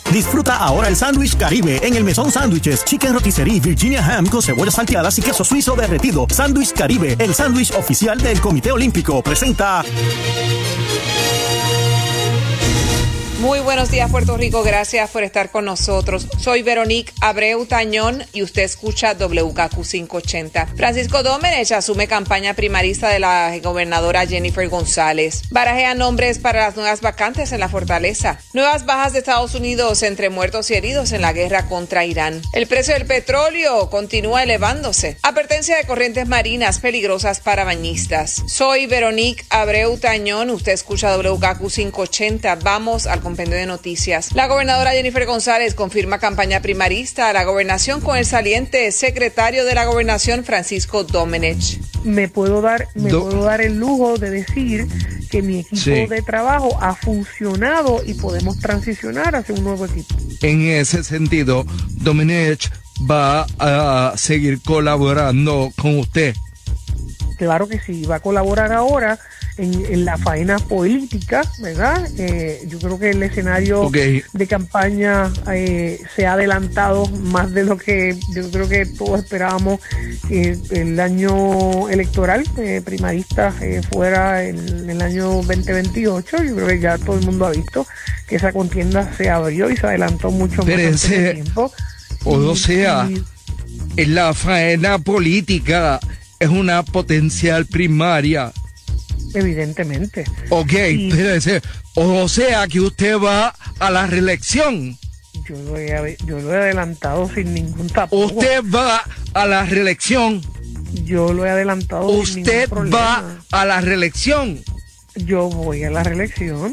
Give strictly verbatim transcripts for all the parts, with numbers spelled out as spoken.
Disfruta ahora el sándwich Caribe en el Mesón Sándwiches, Chicken Rotisserie, Virginia Ham con cebollas salteadas y queso suizo derretido. Sándwich Caribe, el sándwich oficial del Comité Olímpico, presenta... Muy buenos días, Puerto Rico. Gracias por estar con nosotros. Soy Veronique Abreu Tañón y usted escucha W K Q quinientos ochenta. Francisco Domenech asume campaña primarista de la gobernadora Jennifer González. Barajea nombres para las nuevas vacantes en la fortaleza. Nuevas bajas de Estados Unidos entre muertos y heridos en la guerra contra Irán. El precio del petróleo continúa elevándose. Advertencia de corrientes marinas peligrosas para bañistas. Soy Veronique Abreu Tañón. Usted escucha W K Q quinientos ochenta. Vamos al compendio de noticias. La gobernadora Jennifer González confirma campaña primarista a la gobernación con el saliente secretario de la gobernación Francisco Domenech. Me puedo dar, me Do- puedo dar el lujo de decir que mi equipo sí. de trabajo ha funcionado y podemos transicionar hacia un nuevo equipo. En ese sentido, Domenech va a seguir colaborando con usted. Claro que sí, va a colaborar ahora en, en la faena política, ¿verdad? Eh, yo creo que el escenario okay. de campaña eh, se ha adelantado más de lo que yo creo que todos esperábamos que el año electoral eh, primarista eh, fuera en el año veinte veintiocho. Yo creo que ya todo el mundo ha visto que esa contienda se abrió y se adelantó mucho más en ese tiempo. O sea, y, en la faena política es una potencial primaria. Evidentemente. Ok, y, espérese. O sea que usted va a la reelección. Yo lo he, yo lo he adelantado sin ningún tapujo. Usted va a la reelección. Yo lo he adelantado usted sin ningún problema. Va a la reelección. Yo voy a la reelección.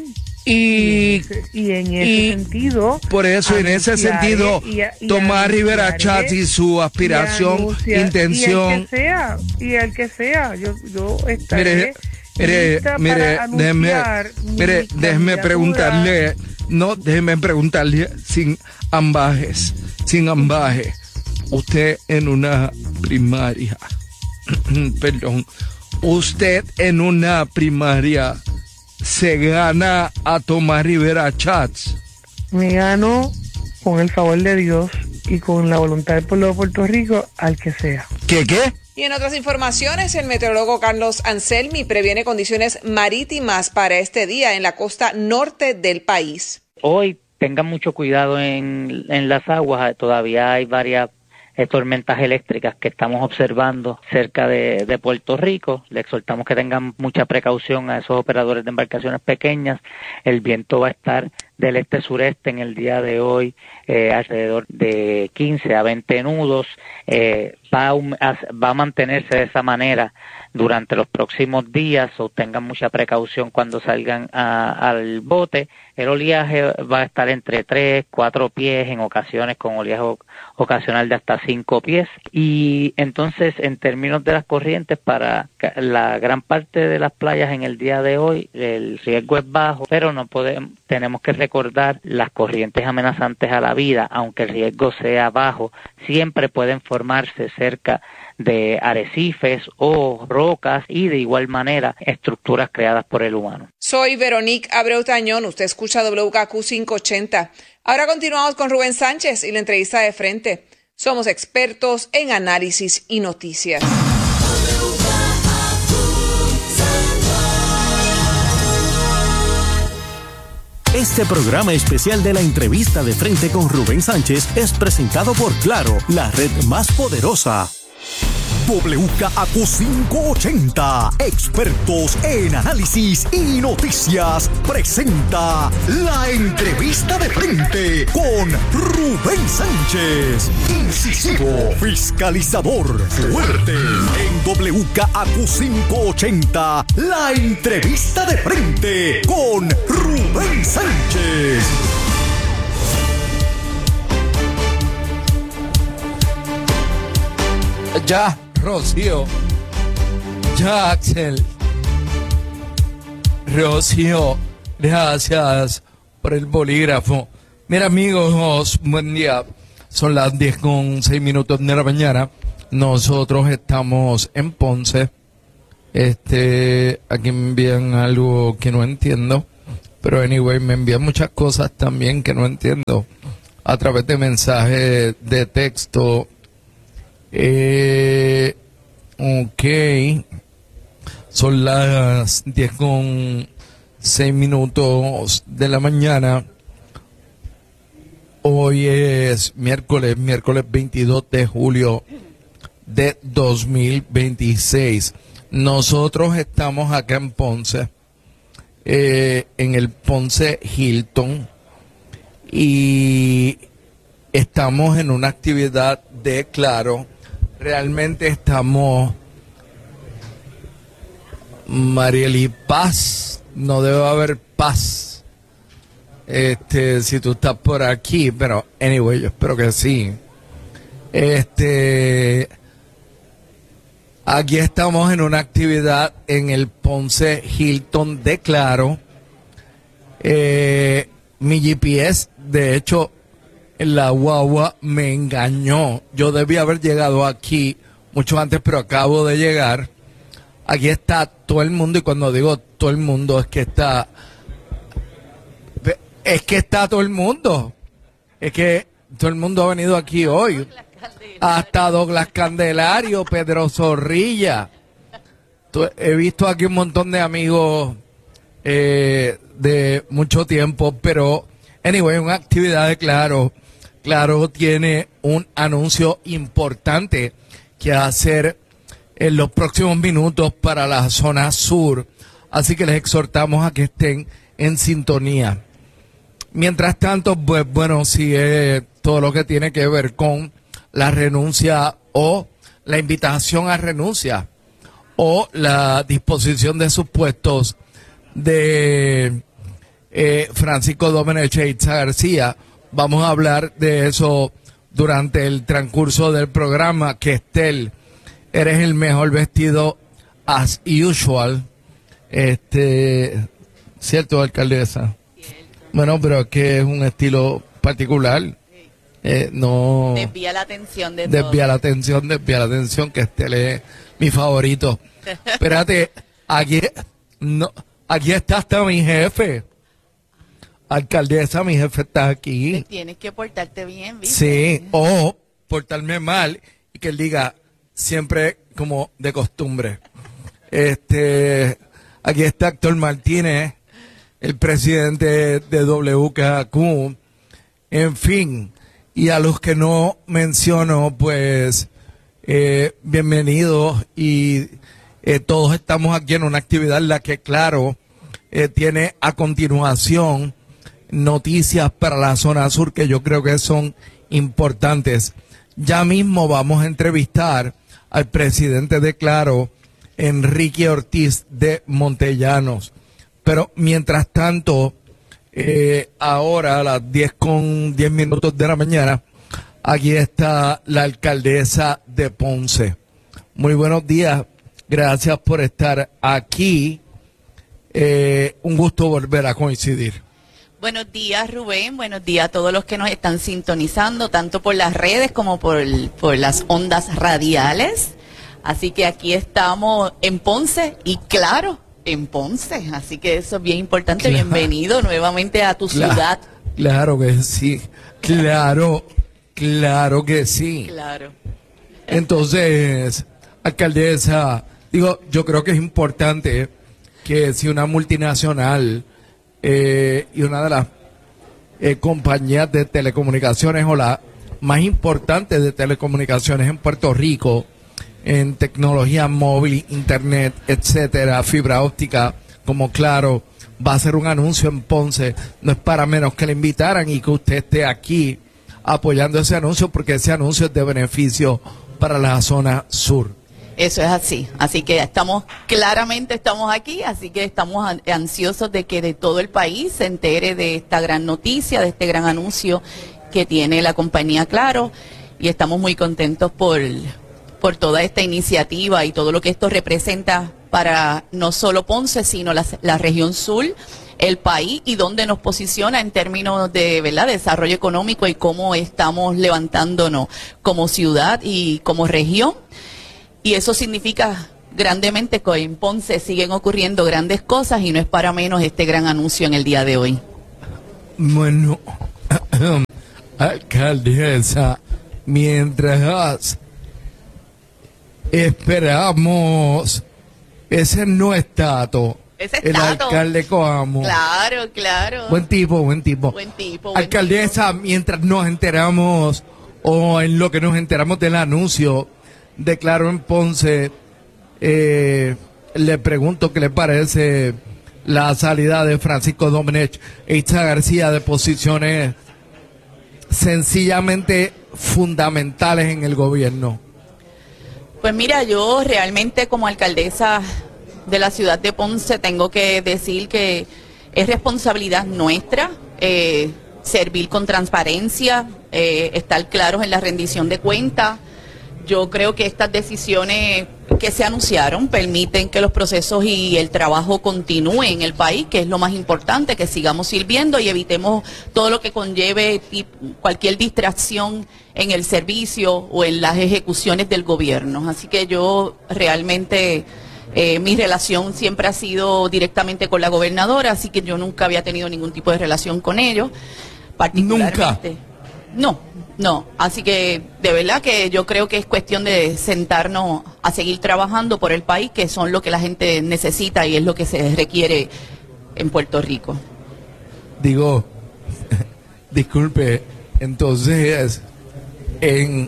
Y, y en ese y, sentido por eso en ese sentido y, y Tomás Rivera Chatz y su aspiración, y anunciar, intención y el que sea y el que sea yo yo estaré mire mire déjeme mire déjeme preguntarle no déjeme preguntarle sin ambajes sin ambaje usted en una primaria perdón usted en una primaria se gana a Tomás Rivera Chatz. Me gano con el favor de Dios y con la voluntad del pueblo de Puerto Rico al que sea. ¿Qué qué? Y en otras informaciones, el meteorólogo Carlos Anselmi previene condiciones marítimas para este día en la costa norte del país. Hoy tengan mucho cuidado en, en las aguas, todavía hay varias Eh, tormentas eléctricas que estamos observando cerca de, de Puerto Rico. Le exhortamos que tengan mucha precaución a esos operadores de embarcaciones pequeñas. El viento va a estar del este-sureste en el día de hoy, eh, alrededor de quince a veinte nudos. Eh, va, a, va a mantenerse de esa manera durante los próximos días, o tengan mucha precaución cuando salgan a, al bote. El oleaje va a estar entre tres, cuatro pies, en ocasiones con oleaje ocasional de hasta cinco pies. Y entonces, en términos de las corrientes, para la gran parte de las playas en el día de hoy, el riesgo es bajo, pero no podemos, tenemos que recordar las corrientes amenazantes a la vida, aunque el riesgo sea bajo, siempre pueden formarse cerca de arrecifes o rocas y de igual manera estructuras creadas por el humano. Soy Veronique Abreu Tañón, usted escucha W K Q quinientos ochenta. Ahora continuamos con Rubén Sánchez y la entrevista de frente. Somos expertos en análisis y noticias. Este programa especial de la entrevista de frente con Rubén Sánchez es presentado por Claro, la red más poderosa. W K Q quinientos ochenta, expertos en análisis y noticias, presenta la entrevista de frente con Rubén Sánchez. Incisivo, fiscalizador, fuerte. En W K Q quinientos ochenta, la entrevista de frente con Rubén Sánchez. Ya, Rocío. Ya, Axel. Rocío, gracias por el bolígrafo. Mira, amigos, buen día. Son las diez con seis minutos de la mañana. Nosotros estamos en Ponce. Este, aquí me envían algo que no entiendo. Pero anyway, me envían muchas cosas también que no entiendo. a través de mensajes de texto. Eh, ok, son las diez con seis minutos de la mañana. Hoy es miércoles, miércoles veintidós de julio de dos mil veintiséis. Nosotros estamos acá en Ponce, eh, en el Ponce Hilton, y estamos en una actividad de Claro. Realmente estamos, Marieli, paz, no debe haber paz, este, si tú estás por aquí, pero anyway, yo espero que sí. Este, aquí estamos en una actividad en el Ponce Hilton de Claro. Eh, mi G P S, de hecho, la guagua me engañó. Yo debía haber llegado aquí mucho antes, pero acabo de llegar. Aquí está todo el mundo, y cuando digo todo el mundo es que está, es que está todo el mundo. Es que todo el mundo ha venido aquí hoy. Hasta Douglas Candelario, Pedro Zorrilla. He visto aquí un montón de amigos eh, de mucho tiempo, pero anyway, una actividad de Claro. Claro tiene un anuncio importante que hacer en los próximos minutos para la zona sur, así que les exhortamos a que estén en sintonía. Mientras tanto, pues bueno, sigue todo lo que tiene que ver con la renuncia o la invitación a renuncia o la disposición de sus puestos de eh, Francisco Domenech e Itza García. Vamos a hablar de eso durante el transcurso del programa. Que Estel, eres el mejor vestido as usual. Este, ¿cierto, alcaldesa? Cierto. Bueno, pero es que es un estilo particular. Eh, no desvía la atención de desvía todo. la atención, desvía la atención, que Estel es mi favorito. Espérate, aquí, no, aquí está hasta mi jefe. Alcaldesa, mi jefe está aquí. Te tienes que portarte bien, ¿viste? Sí, o portarme mal y que él diga siempre como de costumbre. Este, aquí está Héctor Martínez, el presidente de W K Q. En fin, y a los que no menciono, pues, eh, bienvenidos, y eh, todos estamos aquí en una actividad en la que, claro, eh, tiene a continuación noticias para la zona sur que yo creo que son importantes. Ya mismo vamos a entrevistar al presidente de Claro, Enrique Ortiz de Montellanos. Pero mientras tanto, eh, ahora a las diez con diez minutos de la mañana, aquí está la alcaldesa de Ponce. Muy buenos días, gracias por estar aquí. Eh, un gusto volver a coincidir. Buenos días, Rubén. Buenos días a todos los que nos están sintonizando, tanto por las redes como por, por las ondas radiales. Así que aquí estamos en Ponce y Claro, en Ponce. Así que eso es bien importante. Claro. Bienvenido nuevamente a tu claro, ciudad. Claro que sí. Claro, claro que sí. Claro. Entonces, alcaldesa, digo, yo creo que es importante que si una multinacional Eh, y una de las eh, compañías de telecomunicaciones o la más importante de telecomunicaciones en Puerto Rico, en tecnología móvil, internet, etcétera, fibra óptica, como Claro, va a hacer un anuncio en Ponce. No es para menos que le invitaran y que usted esté aquí apoyando ese anuncio, porque ese anuncio es de beneficio para la zona sur. Eso es así, así que estamos, claramente estamos aquí, así que estamos ansiosos de que de todo el país se entere de esta gran noticia, de este gran anuncio que tiene la compañía Claro, y estamos muy contentos por, por toda esta iniciativa y todo lo que esto representa para no solo Ponce, sino la, la región sur, el país, y dónde nos posiciona en términos de, ¿verdad?, desarrollo económico y cómo estamos levantándonos como ciudad y como región. Y eso significa grandemente que en Ponce siguen ocurriendo grandes cosas, y no es para menos este gran anuncio en el día de hoy. Bueno, alcaldesa, mientras esperamos ese no estatus. Ese el estatus. alcalde Coamo. Claro, claro. Buen tipo, buen tipo. Buen tipo. Buen alcaldesa, tipo. Mientras nos enteramos, o en lo que nos enteramos del anuncio de Claro en Ponce, eh, le pregunto qué le parece la salida de Francisco Domenech e Itza García de posiciones sencillamente fundamentales en el gobierno. Pues mira, yo realmente como alcaldesa de la ciudad de Ponce tengo que decir que es responsabilidad nuestra eh, servir con transparencia, eh, estar claros en la rendición de cuentas. Yo creo que estas decisiones que se anunciaron permiten que los procesos y el trabajo continúen en el país, que es lo más importante, que sigamos sirviendo y evitemos todo lo que conlleve cualquier distracción en el servicio o en las ejecuciones del gobierno. Así que yo realmente, eh, mi relación siempre ha sido directamente con la gobernadora, así que yo nunca había tenido ningún tipo de relación con ellos. Particularmente. ¿Nunca? No, no. Así que de verdad que yo creo que es cuestión de sentarnos a seguir trabajando por el país, que son lo que la gente necesita y es lo que se requiere en Puerto Rico. Digo, disculpe, entonces en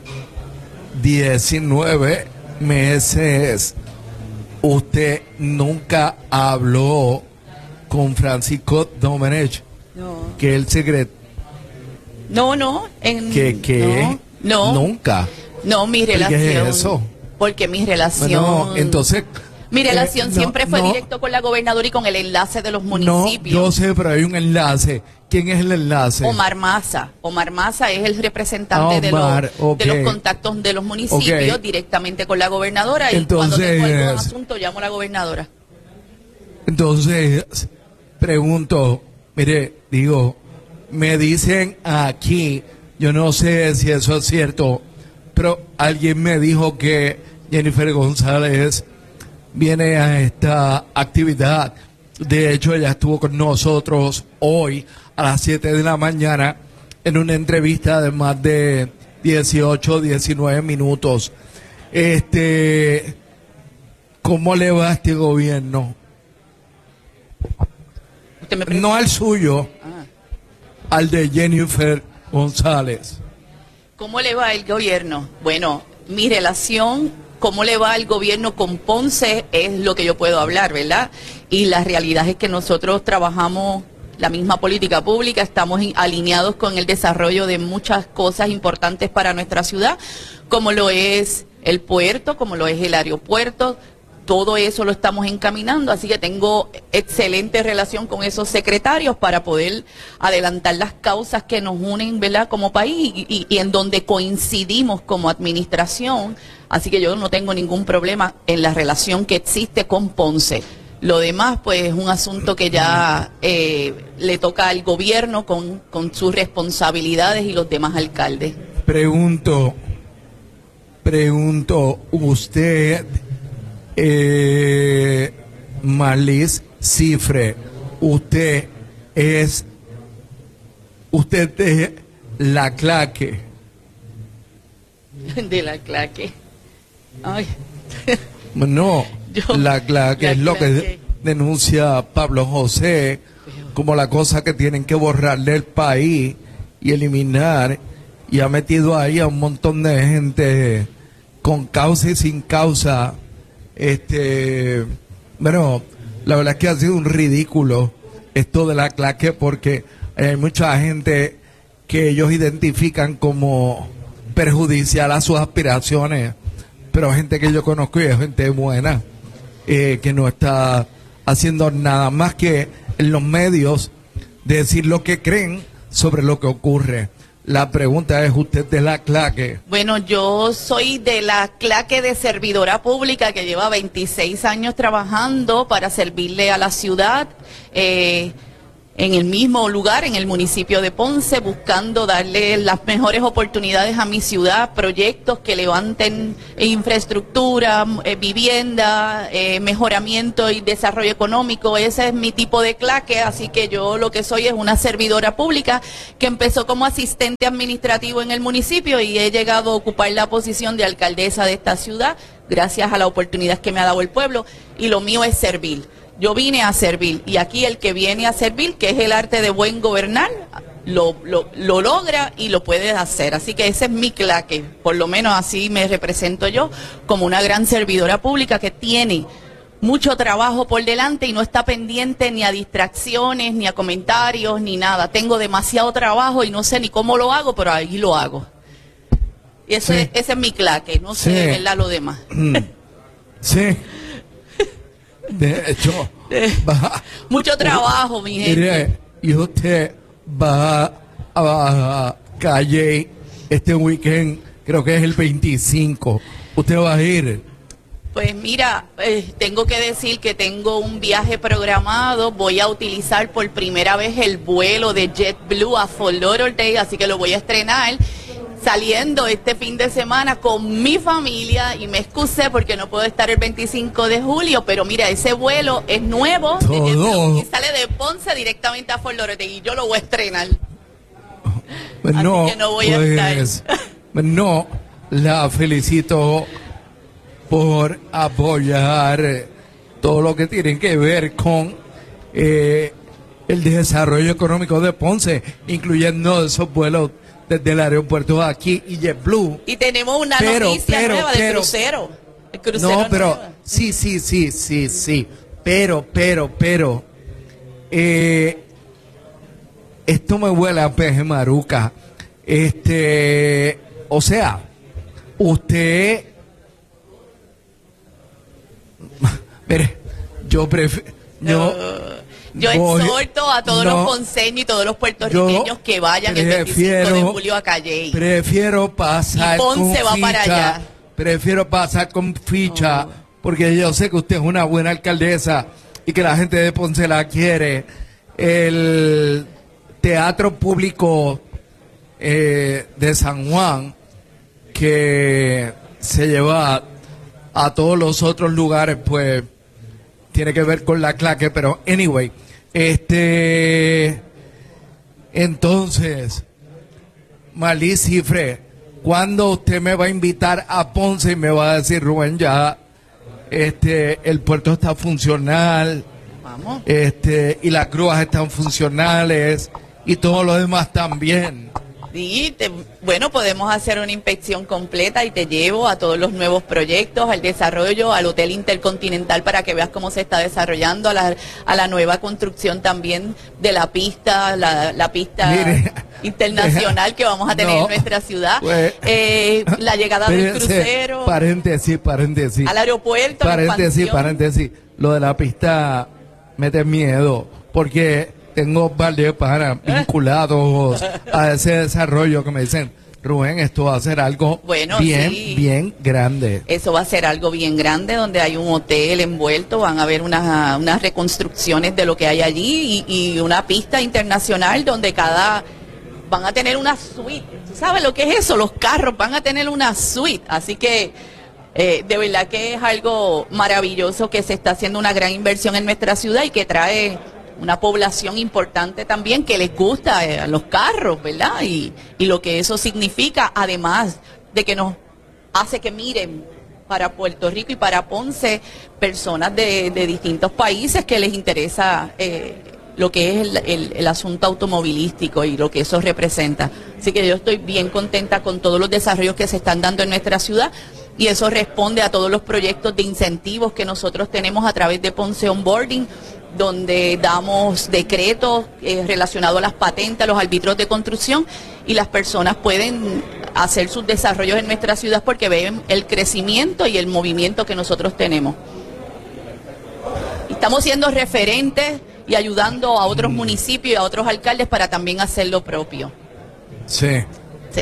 diecinueve meses usted nunca habló con Francisco Domenech, No. que el secretario. No, no. En, ¿Qué? ¿Qué? No, no. Nunca. No, mi relación. ¿Qué es eso? Porque mi relación. Bueno, entonces. Mi relación eh, no, siempre fue no, directo con la gobernadora y con el enlace de los municipios. No, yo sé, pero hay un enlace. ¿Quién es el enlace? Omar Maza. Omar Maza es el representante Ah, de, Omar, los, okay. de los contactos de los municipios Okay. directamente con la gobernadora. Entonces, y cuando tengo algún asunto llamo a la gobernadora. Entonces, pregunto, mire, digo, me dicen aquí, yo no sé si eso es cierto, pero alguien me dijo que Jennifer González viene a esta actividad. De hecho, ella estuvo con nosotros hoy a las siete de la mañana en una entrevista de más de dieciocho, diecinueve minutos. Este, ¿cómo le va a este gobierno? ¿Usted me No al suyo, ah. al de Jennifer González. ¿Cómo le va el gobierno? Bueno, mi relación, cómo le va al gobierno con Ponce es lo que yo puedo hablar, ¿verdad? Y la realidad es que nosotros trabajamos la misma política pública, estamos alineados con el desarrollo de muchas cosas importantes para nuestra ciudad, como lo es el puerto, como lo es el aeropuerto. Todo eso lo estamos encaminando, así que tengo excelente relación con esos secretarios para poder adelantar las causas que nos unen, ¿verdad?, como país y, y, y en donde coincidimos como administración. Así que yo no tengo ningún problema en la relación que existe con Ponce. Lo demás, pues, es un asunto que ya eh, le toca al gobierno con, con sus responsabilidades y los demás alcaldes. Pregunto, pregunto, usted... Eh, Marlis Cifre, usted es usted de la Claque. De la Claque. Ay. No, Yo, la Claque la es lo Claque. que denuncia Pablo José como la cosa que tienen que borrar del país y eliminar, y ha metido ahí a un montón de gente con causa y sin causa. Este, bueno, la verdad es que ha sido un ridículo esto de la Claque, porque hay mucha gente que ellos identifican como perjudicial a sus aspiraciones, pero gente que yo conozco y es gente buena, eh, que no está haciendo nada más que en los medios decir lo que creen sobre lo que ocurre. La pregunta es, ¿usted de la Claque? Bueno, yo soy de la Claque de servidora pública que lleva veintiséis años trabajando para servirle a la ciudad. Eh, en el mismo lugar, en el municipio de Ponce, buscando darle las mejores oportunidades a mi ciudad, proyectos que levanten infraestructura, eh, vivienda, eh, mejoramiento y desarrollo económico. Ese es mi tipo de claque, así que yo lo que soy es una servidora pública que empezó como asistente administrativo en el municipio y he llegado a ocupar la posición de alcaldesa de esta ciudad gracias a la oportunidad que me ha dado el pueblo, y lo mío es servir. Yo vine a servir, y aquí el que viene a servir, que es el arte de buen gobernar, lo, lo, lo logra y lo puede hacer. Así que ese es mi claque, por lo menos así me represento yo, como una gran servidora pública que tiene mucho trabajo por delante y no está pendiente ni a distracciones, ni a comentarios, ni nada. Tengo demasiado trabajo y no sé ni cómo lo hago, pero ahí lo hago. Y ese, sí. ese es mi claque, no sé, sí. ¿verdad? Lo demás. Sí. De hecho, va, mucho trabajo, mi gente. Mire, y usted va a, a, a Calle este weekend, creo que es el veinticinco. ¿Usted va a ir? Pues mira, eh, tengo que decir que tengo un viaje programado. Voy a utilizar por primera vez el vuelo de JetBlue a Fort Lauderdale, así que lo voy a estrenar saliendo este fin de semana con mi familia, y me excusé porque no puedo estar el veinticinco de julio, pero mira, ese vuelo es nuevo y sale de Ponce directamente a Fort Lauderdale y yo lo voy a estrenar. No, así que no voy pues, a estar. No, la felicito por apoyar todo lo que tiene que ver con eh, el desarrollo económico de Ponce, incluyendo esos vuelos desde el aeropuerto aquí y JetBlue. Y tenemos una pero, noticia pero, nueva del crucero. El crucero no, pero nueva. sí, sí, sí, sí, sí. Pero, pero, pero, eh, esto me huele a peje maruca. Este, o sea, usted, mire, yo prefiero, yo, Yo voy, exhorto a todos no, los ponceños y todos los puertorriqueños que vayan prefiero, el veinticinco de julio a Calle. Prefiero pasar y Ponce con va ficha, para allá. Prefiero pasar con ficha, oh. porque yo sé que usted es una buena alcaldesa y que la gente de Ponce la quiere. El Teatro Público eh, de San Juan, que se lleva a todos los otros lugares, pues tiene que ver con la claque, pero anyway, este, entonces, Marlí Cifre, ¿cuándo usted me va a invitar a Ponce y me va a decir, Rubén, ya, este, el puerto está funcional, vamos, este, y las grúas están funcionales y todo lo demás también? Sí, te, bueno, podemos hacer una inspección completa y te llevo a todos los nuevos proyectos, al desarrollo, al Hotel Intercontinental para que veas cómo se está desarrollando, a la, a la nueva construcción también de la pista, la, la pista Mire, internacional que vamos a tener no, en nuestra ciudad, pues, eh, la llegada del crucero. Paréntesis, paréntesis. Al aeropuerto. Paréntesis, paréntesis. Lo de la pista mete miedo, porque tengo varios para vinculados a ese desarrollo que me dicen, Rubén, esto va a ser algo bueno, bien, sí. bien grande. Eso va a ser algo bien grande, donde hay un hotel envuelto, van a haber unas, unas reconstrucciones de lo que hay allí y, y una pista internacional donde cada, van a tener una suite. ¿Tú sabes lo que es eso? Los carros van a tener una suite, así que eh, de verdad que es algo maravilloso, que se está haciendo una gran inversión en nuestra ciudad y que trae una población importante también que les gusta eh, los carros, ¿verdad? Y, y lo que eso significa, además de que nos hace que miren para Puerto Rico y para Ponce personas de, de distintos países que les interesa eh, lo que es el, el, el asunto automovilístico y lo que eso representa. Así que yo estoy bien contenta con todos los desarrollos que se están dando en nuestra ciudad, y eso responde a todos los proyectos de incentivos que nosotros tenemos a través de Ponce Onboarding, donde damos decretos eh, relacionados a las patentes, a los árbitros de construcción, y las personas pueden hacer sus desarrollos en nuestra ciudad porque ven el crecimiento y el movimiento que nosotros tenemos. Estamos siendo referentes y ayudando a otros municipios y a otros alcaldes para también hacer lo propio. Sí. Sí.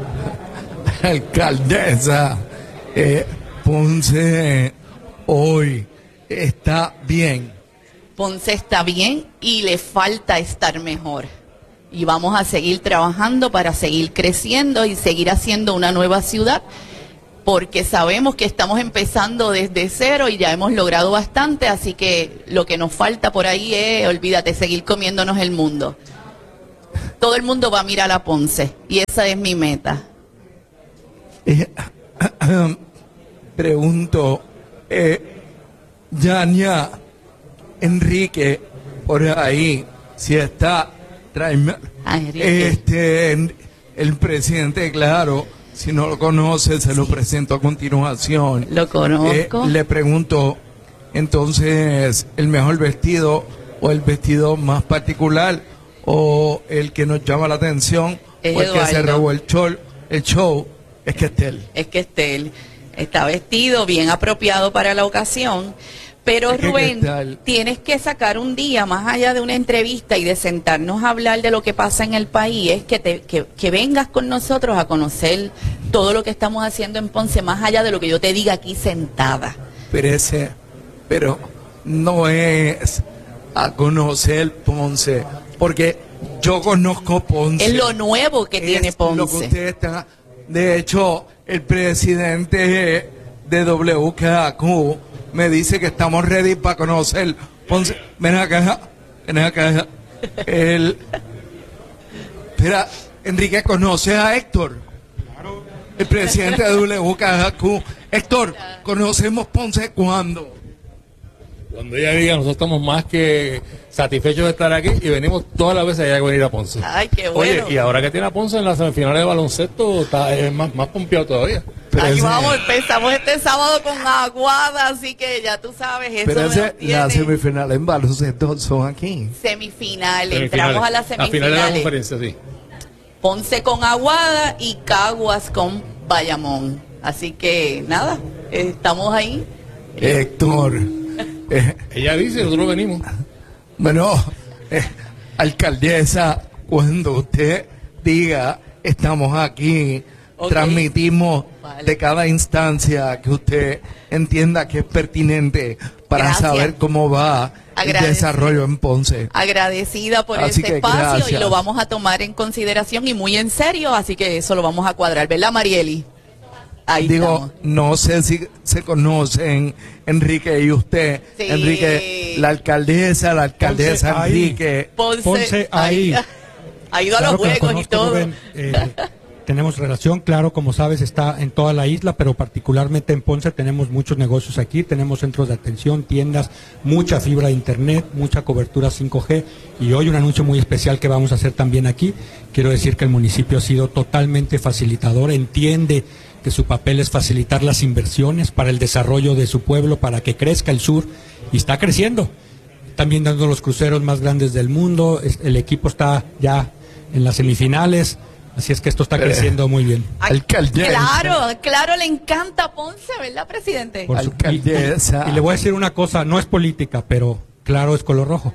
Alcaldesa, eh, Ponce hoy está bien. Ponce está bien y le falta estar mejor. Y vamos a seguir trabajando para seguir creciendo y seguir haciendo una nueva ciudad, porque sabemos que estamos empezando desde cero y ya hemos logrado bastante, así que lo que nos falta por ahí es, olvídate, seguir comiéndonos el mundo. Todo el mundo va a mirar a Ponce y esa es mi meta. Eh, pregunto, eh, Yania, Enrique, por ahí, si está, tráeme, este, el presidente, claro, si no lo conoce, se sí. lo presento a continuación. Lo conozco. Eh, le pregunto, entonces, ¿el mejor vestido o el vestido más particular o el que nos llama la atención es o el Eduardo. que se robó el show, el show? Es que Estel. Es que Estel está vestido bien apropiado para la ocasión. Pero es que Rubén, tienes que sacar un día, más allá de una entrevista y de sentarnos a hablar de lo que pasa en el país, es que, te, que, que vengas con nosotros a conocer todo lo que estamos haciendo en Ponce, más allá de lo que yo te diga aquí sentada. Pero ese, pero no es a conocer Ponce, porque yo conozco Ponce. Es lo nuevo que tiene Ponce. Lo que ustedes están, de hecho, el presidente de W K A Q me dice que estamos ready para conocer Ponce. Ven acá, ven acá. El, espera, Enrique, ¿conoce a Héctor? Claro. El presidente de W K A Q. Héctor, ¿conocemos Ponce cuándo? Cuando ella diga, nosotros estamos más que satisfechos de estar aquí y venimos todas las veces allá a venir a Ponce. Ay, qué bueno. Oye, y ahora que tiene a Ponce en las semifinales de baloncesto, está es más, más pompeado todavía. Pero aquí ese, vamos, empezamos este sábado con Aguada, así que ya tú sabes, eso pero ese, las semifinales en baloncesto son aquí. Semifinales, semifinales, entramos a las semifinales. A finales de la conferencia, sí. Ponce con Aguada y Caguas con Bayamón. Así que, nada, estamos ahí. Héctor. Eh, Ella dice, nosotros venimos. Bueno, eh, alcaldesa, cuando usted diga, estamos aquí, okay. transmitimos vale. de cada instancia que usted entienda que es pertinente para gracias. saber cómo va el desarrollo en así agradecida por así este espacio gracias. y lo vamos a tomar en consideración y muy en serio, así que eso lo vamos a cuadrar, ¿verdad, Marieli? Ahí Digo, estamos. No sé si se conocen Enrique y usted. Sí. Enrique, la alcaldesa, la alcaldesa Ponce, Enrique. Ponce, Ponce ahí. Ha ido claro a los juegos y todo. Rubén, eh, tenemos relación, claro, como sabes, está en toda la isla, pero particularmente en Ponce tenemos muchos negocios aquí, tenemos centros de atención, tiendas, mucha fibra de internet, mucha cobertura cinco G y hoy un anuncio muy especial que vamos a hacer también aquí. Quiero decir que el municipio ha sido totalmente facilitador, entiende que su papel es facilitar las inversiones para el desarrollo de su pueblo, para que crezca el sur, y está creciendo. También dando los cruceros más grandes del mundo, el equipo está ya en las semifinales, así es que esto está creciendo muy bien. Alcaldesa. Claro, claro, le encanta Ponce, ¿verdad, presidente? Por su, Alcaldesa. Y, y le voy a decir una cosa, no es política, pero claro es color rojo.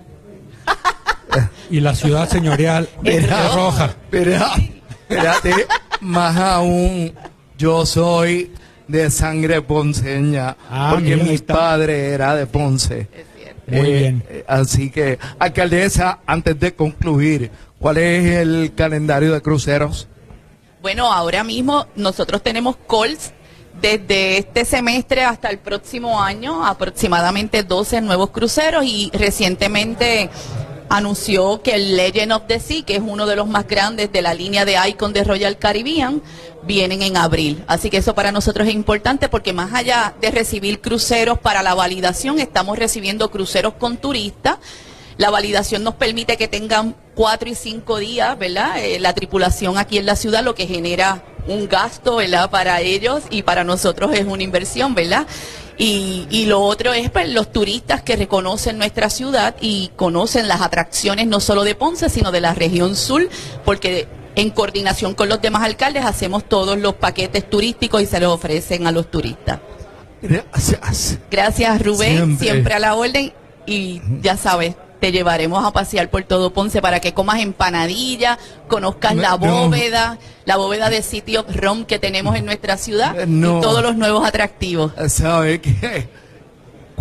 Y la ciudad señorial es roja. Espérate, más aún... Yo soy de sangre ponceña, ah, porque mi está. padre era de Ponce. Es cierto. Muy eh, bien. Así que, alcaldesa, antes de concluir, ¿cuál es el calendario de cruceros? Bueno, ahora mismo nosotros tenemos calls desde este semestre hasta el próximo año, aproximadamente doce nuevos cruceros, y recientemente anunció que el Legend of the Sea, que es uno de los más grandes de la línea de Icon de Royal Caribbean, vienen en abril. Así que eso para nosotros es importante porque más allá de recibir cruceros para la validación, estamos recibiendo cruceros con turistas. La validación nos permite que tengan cuatro y cinco días, ¿verdad? Eh, la tripulación aquí en la ciudad, lo que genera un gasto, ¿verdad? Para ellos y para nosotros es una inversión, ¿verdad? Y, y lo otro es pues, los turistas que reconocen nuestra ciudad y conocen las atracciones no solo de Ponce, sino de la región sur, porque en coordinación con los demás alcaldes hacemos todos los paquetes turísticos y se los ofrecen a los turistas. Gracias. Gracias, Rubén, siempre, siempre a la orden, y ya sabes, te llevaremos a pasear por todo Ponce para que comas empanadilla, conozcas no, la bóveda, no. la bóveda de City of Rome que tenemos en nuestra ciudad no. y todos los nuevos atractivos. ¿Sabe qué?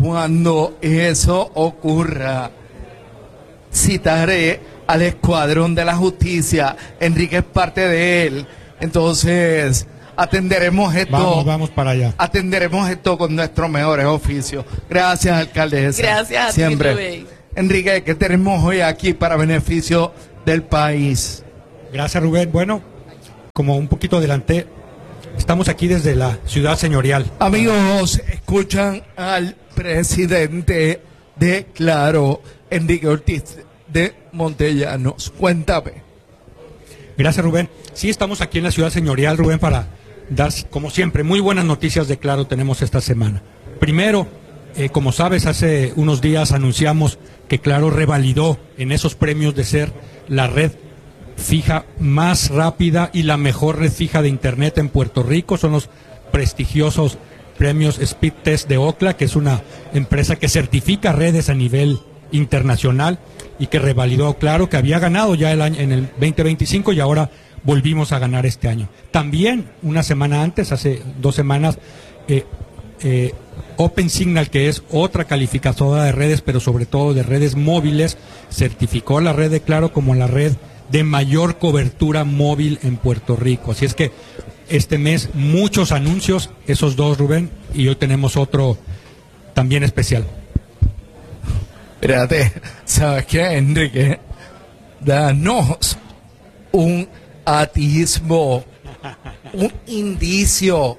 cuando eso ocurra, citaré al Escuadrón de la Justicia. Enrique es parte de él. Entonces, atenderemos esto. Vamos, vamos para allá. Atenderemos esto con nuestros mejores oficios. Gracias, alcaldesa. Gracias a Siempre. ti, Rubén. Enrique, ¿qué tenemos hoy aquí para beneficio del país? Gracias, Rubén. Bueno, como un poquito adelanté, estamos aquí desde la ciudad señorial. Amigos, escuchan al presidente de Claro, Enrique Ortiz de Montellanos. Cuéntame. Gracias, Rubén. Sí, estamos aquí en la ciudad señorial, Rubén, para dar, como siempre, muy buenas noticias de Claro tenemos esta semana. Primero, eh, como sabes, hace unos días anunciamos que Claro revalidó en esos premios de ser la red fija más rápida y la mejor red fija de Internet en Puerto Rico. Son los prestigiosos premios Speed Test de Ookla, que es una empresa que certifica redes a nivel internacional y que revalidó Claro, que había ganado ya el año, en el veinte veinticinco, y ahora volvimos a ganar este año. También, una semana antes, hace dos semanas, eh, eh, OpenSignal, que es otra calificadora de redes, pero sobre todo de redes móviles, certificó la red de Claro como la red de mayor cobertura móvil en Puerto Rico. Así es que este mes muchos anuncios, esos dos, Rubén, y hoy tenemos otro también especial. Espérate, ¿sabes qué, Enrique? Danos un atisbo, un indicio.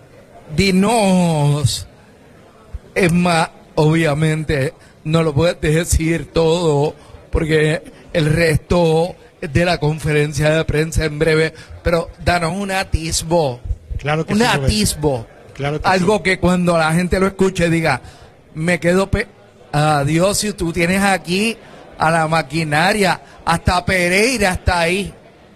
Dinos. Es más, obviamente, no lo puedes decir todo, porque el resto de la conferencia de prensa en breve, pero danos un atisbo. Claro que un sí, atisbo. Claro que Algo sí. que cuando la gente lo escuche diga, me quedo pe adiós, si tú tienes aquí a la maquinaria, hasta Pereira está ahí.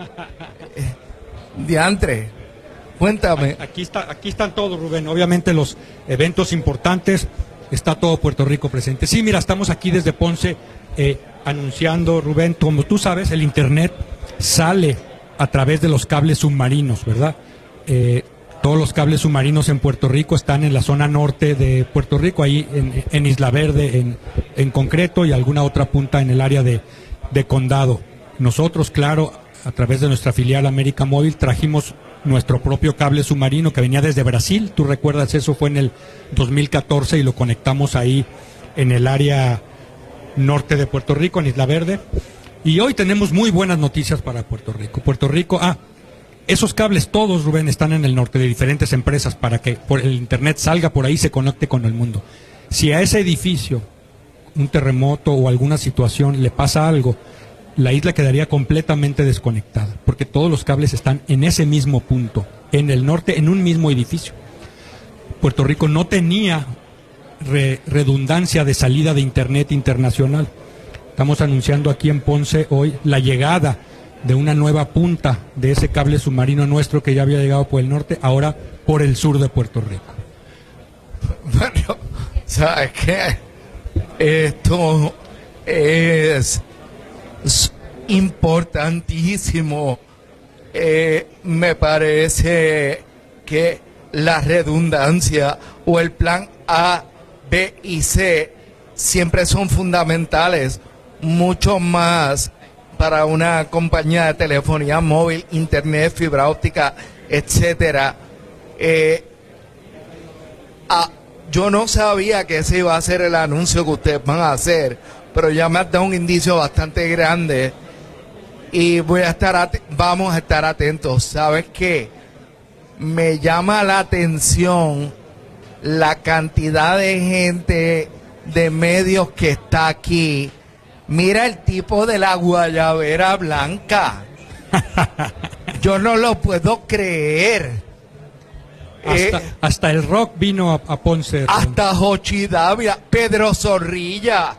Diantre, cuéntame. Aquí está, aquí están todos, Rubén. Obviamente los eventos importantes, está todo Puerto Rico presente. Sí, mira, estamos aquí desde Ponce eh, anunciando, Rubén, como tú sabes, el Internet sale a través de los cables submarinos, ¿verdad? Eh, todos los cables submarinos en Puerto Rico están en la zona norte de Puerto Rico, ahí en, en Isla Verde en, en concreto, y alguna otra punta en el área de, de Condado. Nosotros, claro, a través de nuestra filial América Móvil, trajimos nuestro propio cable submarino que venía desde Brasil. Tú recuerdas, eso fue en el dos mil catorce, y lo conectamos ahí en el área norte de Puerto Rico, en Isla Verde. Y hoy tenemos muy buenas noticias para Puerto Rico. Puerto Rico, ah, esos cables todos, Rubén, están en el norte de diferentes empresas para que por el Internet salga por ahí y se conecte con el mundo. Si a ese edificio, un terremoto o alguna situación le pasa algo, la isla quedaría completamente desconectada, porque todos los cables están en ese mismo punto, en el norte, en un mismo edificio. Puerto Rico no tenía re redundancia de salida de Internet internacional. Estamos anunciando aquí en Ponce hoy la llegada de una nueva punta de ese cable submarino nuestro que ya había llegado por el norte, ahora por el sur de Puerto Rico. Bueno, ¿sabes qué? Esto es importantísimo. Eh, me parece que la redundancia o el plan A, B y C siempre son fundamentales, mucho más para una compañía de telefonía móvil, internet, fibra óptica, etcétera. Eh, ah, yo no sabía que ese iba a ser el anuncio que ustedes van a hacer, pero ya me has dado un indicio bastante grande y voy a estar vamos a estar atentos. ¿Sabes qué? Me llama la atención la cantidad de gente de medios que está aquí. Mira el tipo de la guayabera blanca. Yo no lo puedo creer. Hasta, eh, hasta el rock vino a, a Ponce. Hasta Jochi Davia, Pedro Zorrilla.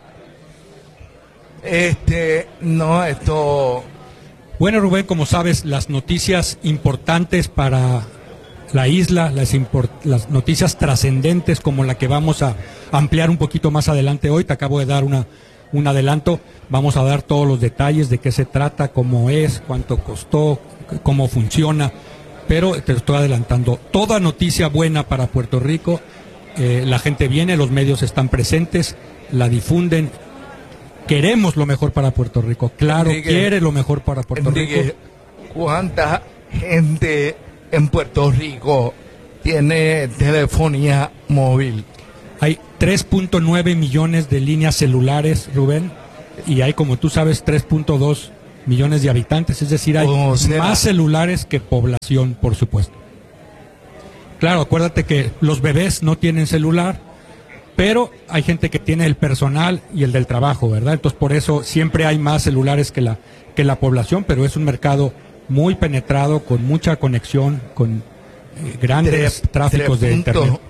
Este, no, esto... Bueno, Rubén, como sabes, las noticias importantes para la isla, las, las noticias trascendentes como la que vamos a ampliar un poquito más adelante hoy, te acabo de dar una, un adelanto, vamos a dar todos los detalles de qué se trata, cómo es, cuánto costó, cómo funciona, pero te estoy adelantando, toda noticia buena para Puerto Rico eh, la gente viene, los medios están presentes, la difunden. Queremos lo mejor para Puerto Rico. Claro, Enrique, quiere lo mejor para Puerto Enrique, Rico. ¿Cuánta gente en Puerto Rico tiene telefonía móvil? Hay tres punto nueve millones de líneas celulares, Rubén, y hay, como tú sabes, tres punto dos millones de habitantes. Es decir, hay oh, más celulares que población, por supuesto. Claro, acuérdate que los bebés no tienen celular, pero hay gente que tiene el personal y el del trabajo, ¿verdad? Entonces, por eso siempre hay más celulares que la, que la población, pero es un mercado muy penetrado, con mucha conexión, con eh, grandes tres, tráficos tres. de internet.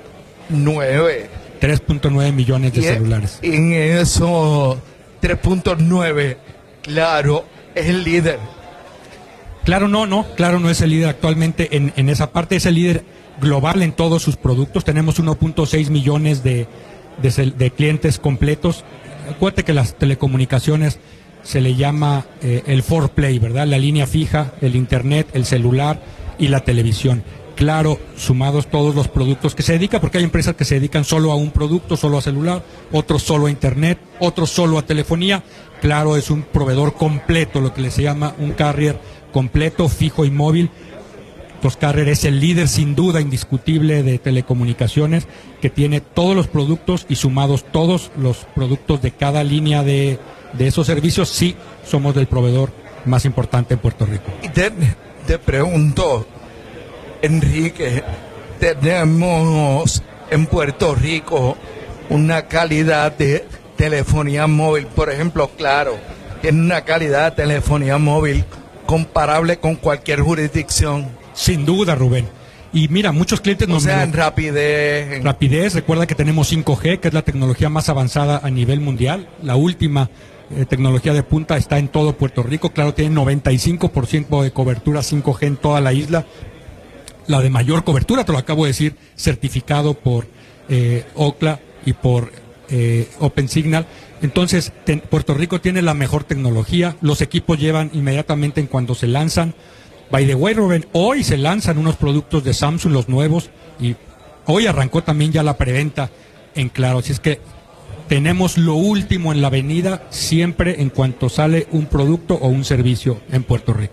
tres punto nueve millones de y celulares. En eso, tres punto nueve, claro, es el líder. Claro, no, no, claro, no es el líder actualmente en, en esa parte, es el líder global en todos sus productos. Tenemos uno punto seis millones de, de, de clientes completos. Acuérdate que las telecomunicaciones se le llama eh, el four play, ¿verdad? La línea fija, el internet, el celular y la televisión. Claro, sumados todos los productos que se dedican, porque hay empresas que se dedican solo a un producto, solo a celular, otros solo a internet, otros solo a telefonía. Claro, es un proveedor completo, lo que le se llama un carrier completo, fijo y móvil. Los Carrier es el líder sin duda indiscutible de telecomunicaciones, que tiene todos los productos y sumados todos los productos de cada línea de, de esos servicios, sí somos del proveedor más importante en Puerto Rico. Y te, te pregunto, Enrique, tenemos en Puerto Rico una calidad de telefonía móvil, por ejemplo, Claro, tiene una calidad de telefonía móvil comparable con cualquier jurisdicción. Sin duda, Rubén. Y mira, muchos clientes nos... O sea, en rapidez... En... Rapidez, recuerda que tenemos cinco G, que es la tecnología más avanzada a nivel mundial. La última eh, tecnología de punta está en todo Puerto Rico. Claro, tiene noventa y cinco por ciento de cobertura cinco G en toda la isla. La de mayor cobertura, te lo acabo de decir, certificado por eh, Ookla y por eh, OpenSignal. Entonces, ten, Puerto Rico tiene la mejor tecnología. Los equipos llevan inmediatamente en cuando se lanzan. By the way, Rubén, hoy se lanzan unos productos de Samsung, los nuevos, y hoy arrancó también ya la preventa en Claro. Así es que tenemos lo último en la avenida siempre en cuanto sale un producto o un servicio en Puerto Rico.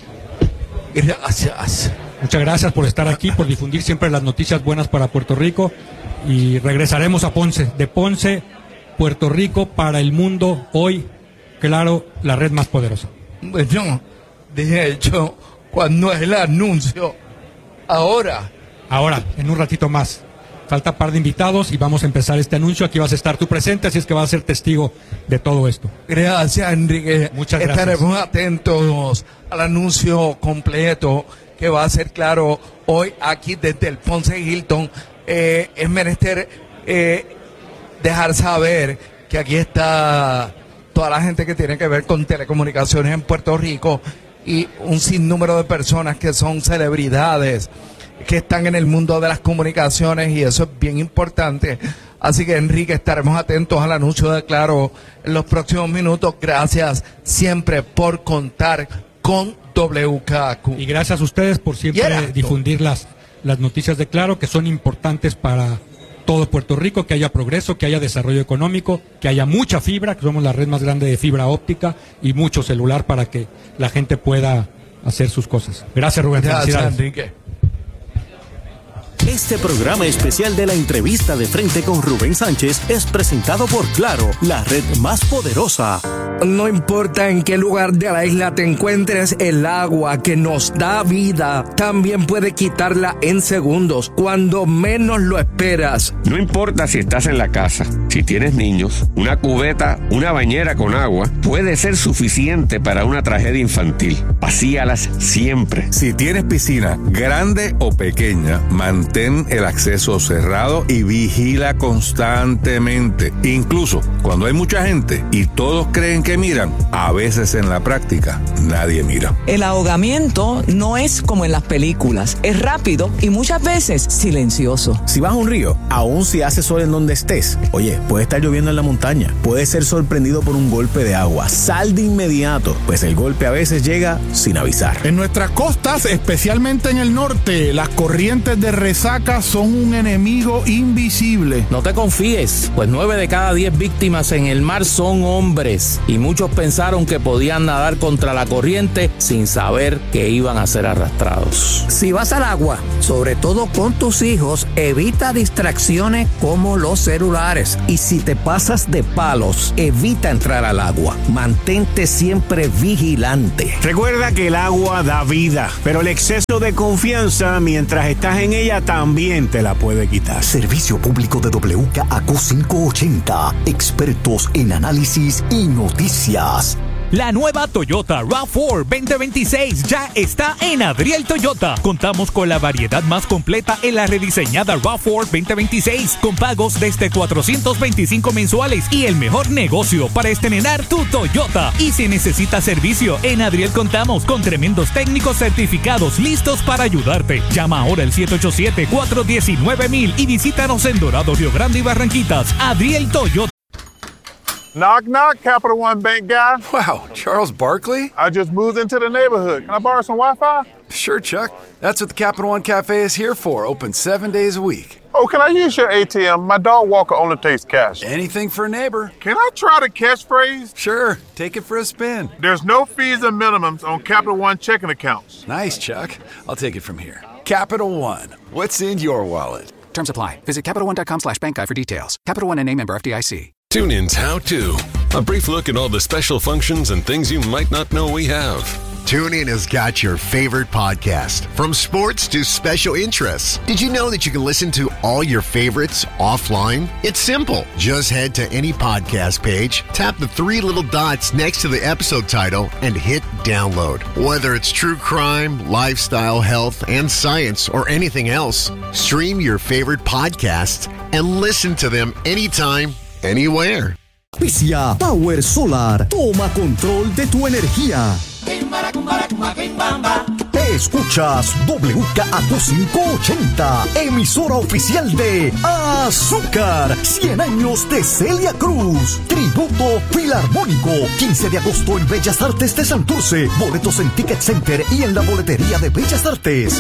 Gracias. Muchas gracias por estar aquí, por difundir siempre las noticias buenas para Puerto Rico, y regresaremos a Ponce. De Ponce, Puerto Rico, para el mundo, hoy, Claro, la red más poderosa. Bueno, de hecho... Cuando es el anuncio, ahora. Ahora, en un ratito más. Falta un par de invitados y vamos a empezar este anuncio. Aquí vas a estar tú presente, así es que vas a ser testigo de todo esto. Gracias, Enrique. Muchas gracias. Estaremos atentos al anuncio completo que va a ser Claro hoy aquí desde el Ponce Hilton. Eh, es menester eh, dejar saber que aquí está toda la gente que tiene que ver con telecomunicaciones en Puerto Rico, y un sinnúmero de personas que son celebridades, que están en el mundo de las comunicaciones, y eso es bien importante. Así que, Enrique, estaremos atentos al anuncio de Claro en los próximos minutos. Gracias siempre por contar con W K Q. Y gracias a ustedes por siempre yeah. difundir las, las noticias de Claro, que son importantes para todo Puerto Rico, que haya progreso, que haya desarrollo económico, que haya mucha fibra, que somos la red más grande de fibra óptica, y mucho celular para que la gente pueda hacer sus cosas. Gracias, Rubén. Gracias, Enrique. Este programa especial de la entrevista de frente con Rubén Sánchez es presentado por Claro, la red más poderosa. No importa en qué lugar de la isla te encuentres, el agua que nos da vida también puede quitarla en segundos, cuando menos lo esperas. No importa si estás en la casa, si tienes niños, una cubeta, una bañera con agua puede ser suficiente para una tragedia infantil. Vacíalas siempre. Si tienes piscina, grande o pequeña, mantén el acceso cerrado y vigila constantemente. Incluso cuando hay mucha gente y todos creen que miran, a veces en la práctica nadie mira. El ahogamiento no es como en las películas, es rápido y muchas veces silencioso. Si vas a un río, aun si hace sol en donde estés. Oye, puede estar lloviendo en la montaña, puedes ser sorprendido por un golpe de agua. Sal de inmediato, pues el golpe a veces llega sin avisar. En nuestras costas, especialmente en el norte, las corrientes de resaca son un enemigo invisible. No te confíes, pues nueve de cada diez víctimas en el mar son hombres y muchos pensaron que podían nadar contra la corriente sin saber que iban a ser arrastrados. Si vas al agua, sobre todo con tus hijos, evita distracciones como los celulares. Y si te pasas de palos, evita entrar al agua. Mantente siempre vigilante. Recuerda que el agua da vida, pero el exceso de confianza mientras estás en ella también te la puede quitar. Servicio público de W K A Q cinco ochenta. Expertos en análisis y noticias. La nueva Toyota RAV cuatro veinte veintiséis ya está en Adriel Toyota. Contamos con la variedad más completa en la rediseñada RAV cuatro veinte veintiséis con pagos desde cuatrocientos veinticinco mensuales y el mejor negocio para estrenar tu Toyota. Y si necesitas servicio, en Adriel contamos con tremendos técnicos certificados listos para ayudarte. Llama ahora al siete ocho siete, cuatro uno nueve mil y visítanos en Dorado, Río Grande y Barranquitas. Adriel Toyota. Knock, knock, Capital One Bank guy. Wow, Charles Barkley? I just moved into the neighborhood. Can I borrow some Wi-Fi? Sure, Chuck. That's what the Capital One Cafe is here for, open seven days a week. Oh, can I use your A T M? My dog Walker only takes cash. Anything for a neighbor. Can I try the catchphrase? Sure, take it for a spin. There's no fees and minimums on Capital One checking accounts. Nice, Chuck. I'll take it from here. Capital One, what's in your wallet? Terms apply. Visit CapitalOne.com slash bank guide for details. Capital One N A member F D I C. TuneIn's How To. A brief look at all the special functions and things you might not know we have. TuneIn has got your favorite podcast, from sports to special interests. Did you know that you can listen to all your favorites offline? It's simple. Just head to any podcast page, tap the three little dots next to the episode title, and hit download. Whether it's true crime, lifestyle, health, and science, or anything else, stream your favorite podcasts and listen to them anytime, anywhere. Auspicia Power Solar. Toma control de tu energía. Escuchas W K A Q cinco ochenta, emisora oficial de Azúcar. cien años de Celia Cruz. Tributo Filarmónico. quince de agosto en Bellas Artes de Santurce. Boletos en Ticket Center y en la boletería de Bellas Artes.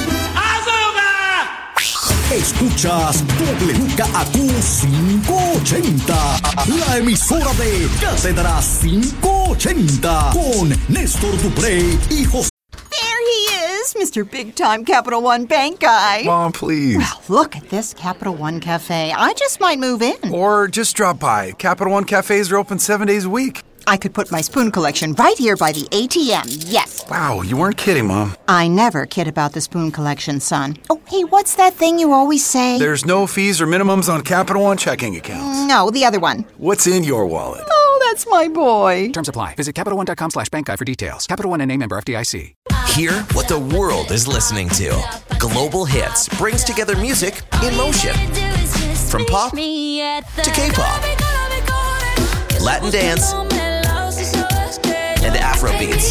Escuchas W K A Q cinco ochenta, la emisora de Cátedra cinco ochenta, con Néstor Duprey y José. There he is, Mister Big Time Capital One Bank guy. Mom, please. Well, look at this Capital One Cafe. I just might move in. Or just drop by. Capital One Cafes are open seven days a week. I could put my spoon collection right here by the A T M, yes. Wow, you weren't kidding, Mom. I never kid about the spoon collection, son. Oh, hey, what's that thing you always say? There's no fees or minimums on Capital One checking accounts. No, the other one. What's in your wallet? Oh, that's my boy. Terms apply. Visit CapitalOne.com slash bank guide for details. Capital One N A member F D I C. Hear what the world is listening to. Global Hits brings together music in motion. From pop to K-pop, Latin dance, and Afro beats.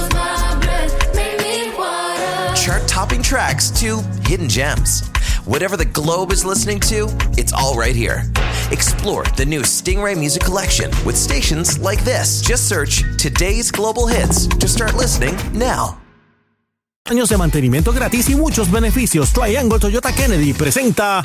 Chart-topping tracks to hidden gems. Whatever the globe is listening to, it's all right here. Explore the new Stingray Music Collection with stations like this. Just search Today's Global Hits to start listening now. Años de mantenimiento gratis y muchos beneficios. Triangle Toyota Kennedy presenta...